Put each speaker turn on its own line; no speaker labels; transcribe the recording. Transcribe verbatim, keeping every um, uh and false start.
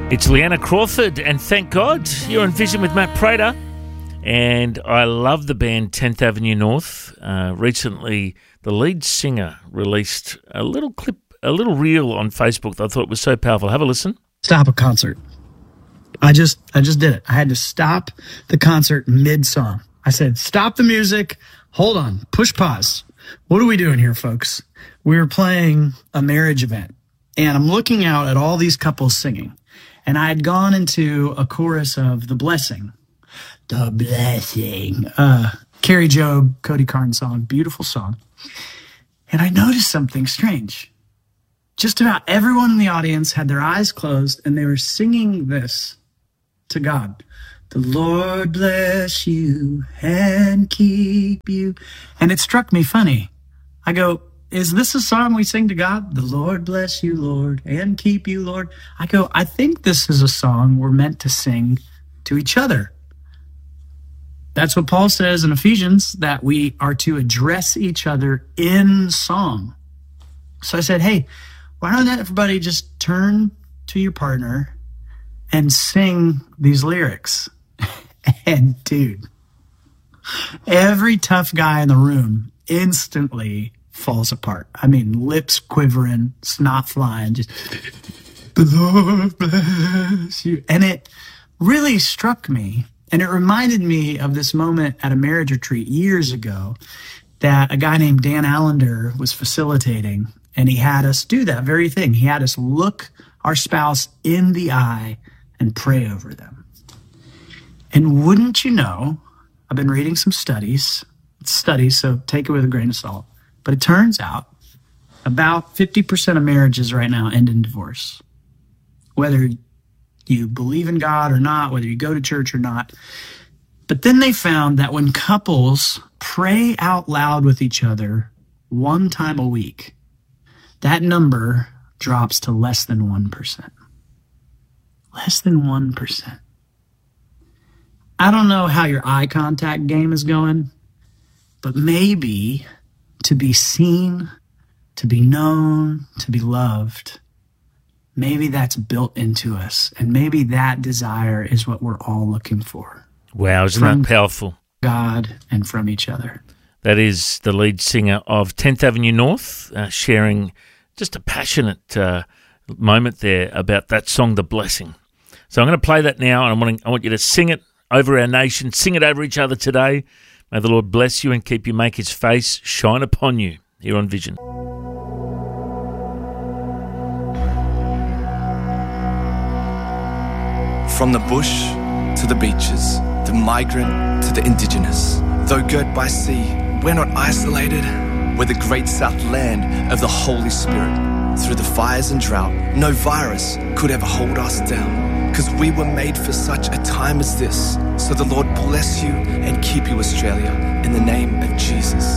It's Leanna Crawford, and thank God you're on Vision with Matt Prater. And I love the band tenth Avenue North. Uh, recently, the lead singer released a little clip, a little reel on Facebook that I thought was so powerful. Have a listen.
Stop a concert. I just, I just did it. I had to stop the concert mid-song. I said, stop the music. Hold on. Push pause. What are we doing here, folks? We were playing a marriage event, and I'm looking out at all these couples singing. And I had gone into a chorus of The Blessing. The Blessing. Uh, Carrie Job, Cody Carnes song. Beautiful song. And I noticed something strange. Just about everyone in the audience had their eyes closed, and they were singing this to God. The Lord bless you and keep you. And it struck me funny. I go, is this a song we sing to God? The Lord bless you, Lord, and keep you, Lord. I go, I think this is a song we're meant to sing to each other. That's what Paul says in Ephesians, that we are to address each other in song. So I said, hey, why don't everybody just turn to your partner and sing these lyrics? And dude, every tough guy in the room instantly falls apart. I mean, lips quivering, snot flying, just, the Lord bless you. And it really struck me, and it reminded me of this moment at a marriage retreat years ago that a guy named Dan Allender was facilitating, and he had us do that very thing. He had us look our spouse in the eye and pray over them. And wouldn't you know, I've been reading some studies, studies, so take it with a grain of salt. But it turns out about fifty percent of marriages right now end in divorce. Whether you believe in God or not, whether you go to church or not. But then they found that when couples pray out loud with each other one time a week, that number drops to less than one percent. Less than one percent. I don't know how your eye contact game is going, but maybe to be seen, to be known, to be loved, maybe that's built into us. And maybe that desire is what we're all looking for.
Wow, isn't that powerful?
God and from each other.
That is the lead singer of tenth Avenue North, uh, sharing just a passionate uh, moment there about that song, The Blessing. So I'm going to play that now, and I want, I want you to sing it over our nation, sing it over each other today. May the Lord bless you and keep you, make his face shine upon you, here on Vision.
From the bush to the beaches, the migrant to the indigenous, though girt by sea, we're not isolated. We're the great south land of the Holy Spirit. Through the fires and drought, no virus could ever hold us down, because we were made for such a time as this. So the Lord bless you and keep you, Australia, in the name of Jesus.